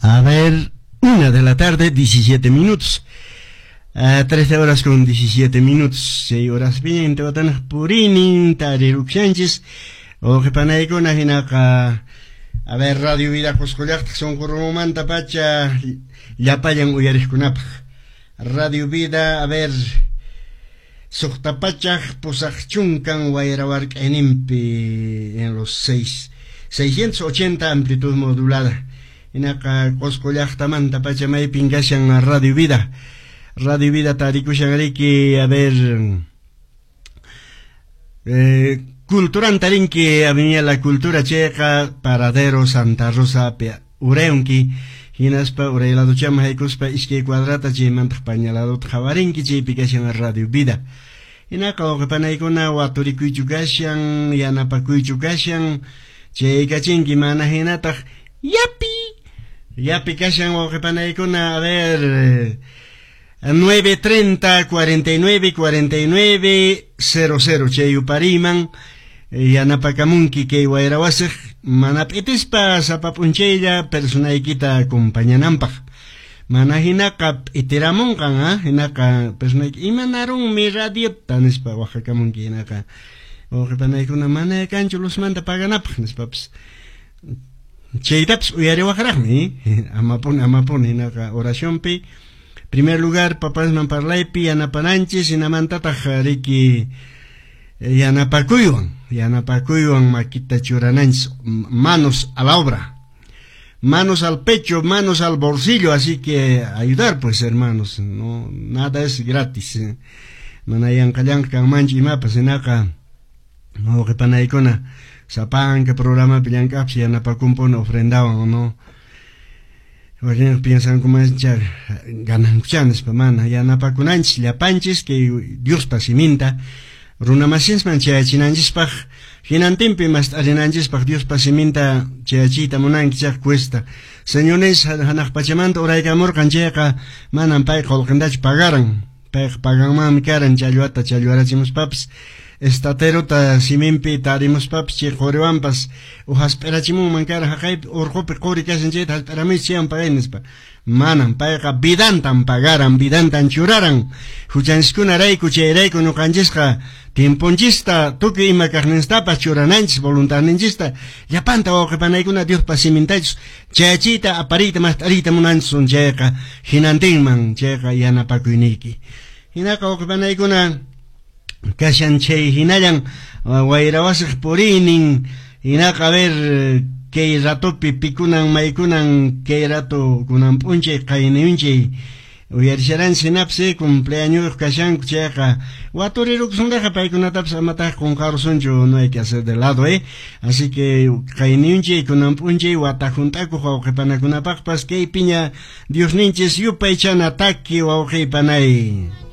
A ver, 1 de la tarde, 17 minutos. 13 horas con 17 minutos. 6 horas 20, botanas purinin, tariruk Sánchez. O que panaicona hinaka. A ver, Radio Vida Coscollac, son corromanta pacha. Ya payan uyariskunap. Radio Vida, a ver. Sochtapachak, posachchunkan, Guayrabark enimpi en los 680 amplitud modulada. Inaka Coscollac tamanta pachamay pingashan a Radio Vida. Radio Vida tarikushangariki, a ver. Culturan tarinki, avenida la cultura checa, Paradero, Santa Rosa, Ureunki. Hinaspa urelado chama haikuspa iske cuadrata chi mantak pañalado jabarinki chi pikashan a Radio Vida. Inaka okepanaikuna waturikuichukashan, yanapakuichukashan, che kachinki mana hinatak, yapi kashan okepanaikuna, a ver, 930 49 49 00 che yupariman, yanapakamunki que Guayrawasej, manapitispa sapapuncheya personaikita acompañanampak. Manahina itiramonkan, hinaka personaik imanaron mi radio tanispa Oaxacamunki hinaka. Okepanaikuna mana canchulos manda paganap, nispaps. Cheitaps uyariwajarami, amapun hinaka oración pi. Primer lugar, papás mamparlaipi, anapananchis, inamantataj Yanapakuyuan maquita churananchis, manos a la obra. Manos al pecho, manos al bolsillo, así que ayudar pues hermanos, no, nada es gratis. Manayan kayanka manchi mapas enaka, no que panaikona, sapan que programa pillanka, si yanapakumpon ofrendaban, no. Porque piensan como es ya ganan chanes pa mana, yanapakunanchis, llapanchis que Dios pasiminta. Runamasins man cheachinanchis paj, hinantimpi mas arinanchis paj Dios pasiminta cheachita monanchis cuesta. Señores, hanak pachamanta uraikamur kancheaka manan pay kolkandach pagaran. Pay pagan mam karan chaluarachimos paps. Estatero ta simimpi tarimos paps che korewampas. Uhasperachimun mankara hakay urkopi korikasin hasperamis chean paganispa. Manan payqa bidantan pagaran, bidantan churaran. Huchanskuna rayku chay rayku nuqanchisqa timpunchista tuki ima kaqninstapas churananchis voluntarininchista llapanta wawqipanaykuna Dios pasimintachus chayachita aparita mastarita munanchis chayqa hinantinman chayqa yanapakuyniki. Hinaka wawqipanaykuna kashan chay hinayan wayrawasaq purinin hinaka a ver que rato pipikunan maikunan que rato kunan punche kainunche uyarisharan sinapse cumpleaños kashan checa waturiruk sundaja paikunataps amata con carosoncho no hay que hacer de lado así que kainunche kunan punche watajuntaku jawqipanakunapaqpas que piña Dios ninches yupaychan ataque wawqipanay.